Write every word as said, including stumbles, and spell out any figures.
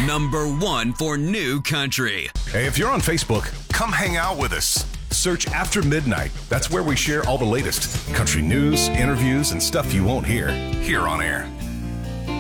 Number one for new country. Hey, if you're on Facebook, come hang out with us. Search After Midnight. That's where we share all the latest country news, interviews, and stuff you won't hear here on air.